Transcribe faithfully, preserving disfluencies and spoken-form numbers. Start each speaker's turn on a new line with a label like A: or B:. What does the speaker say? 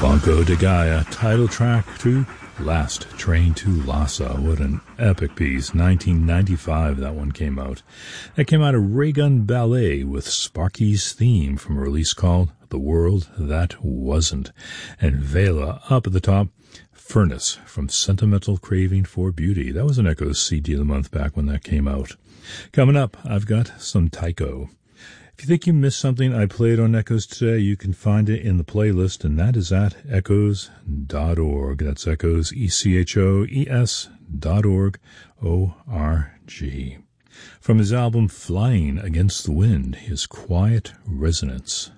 A: Banco de Gaia, title track to Last Train to Lhasa. What an epic piece. nineteen ninety-five that one came out. That came out of Raygun Ballet with Sparky's theme from a release called The World That Wasn't. And Vela up at the top, Furnace from Sentimental Craving for Beauty. That was an Echoes C D of the month back when that came out. Coming up, I've got some Tycho. If you think you missed something I played on Echoes today, you can find it in the playlist, and that is at echoes dot org. That's Echoes, E C H O E S dot org, O R G. From his album Flying Against the Wind, his Quiet Resonance.